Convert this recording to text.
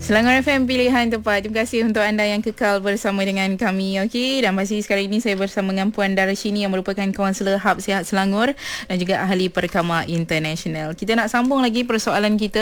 Selangor FM pilihan tepat. Terima kasih untuk anda yang kekal bersama dengan kami. Okey, dan masih sekali ini saya bersama dengan Puan Darashini yang merupakan kaunselor Hub Sihat Selangor dan juga ahli Perkama International. Kita nak sambung lagi persoalan kita